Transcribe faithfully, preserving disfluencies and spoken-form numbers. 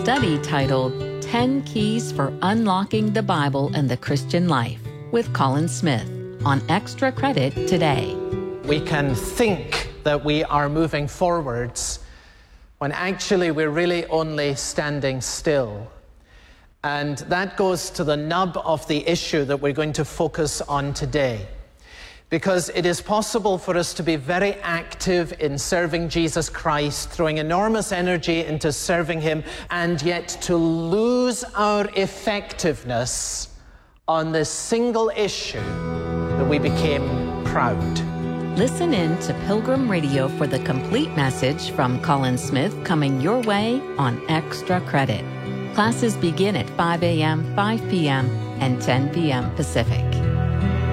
study titled ten Keys for Unlocking the Bible and the Christian Life with Colin Smith on Extra Credit today. We can think that we are moving forwards when actually we're really only standing still. And that goes to the nub of the issue that we're going to focus on today. Because it is possible for us to be very active in serving Jesus Christ, throwing enormous energy into serving Him, and yet to lose our effectiveness on this single issue that we became proud. Listen in to Pilgrim Radio for the complete message from Colin Smith coming your way on Extra Credit. Classes begin at five a.m., five p.m., and ten p.m. Pacific.